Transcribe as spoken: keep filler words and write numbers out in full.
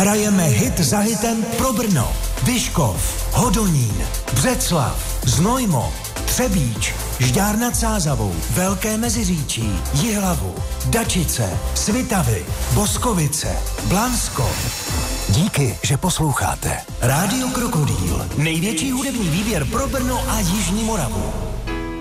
Hrajeme hit za hitem pro Brno, Vyškov, Hodonín, Břeclav, Znojmo, Třebíč, Žďár nad Sázavou, Velké Meziříčí, Jihlavu, Dačice, Svitavy, Boskovice, Blansko. Díky, že posloucháte. Rádio Krokodýl, největší hudební výběr pro Brno a Jižní Moravu.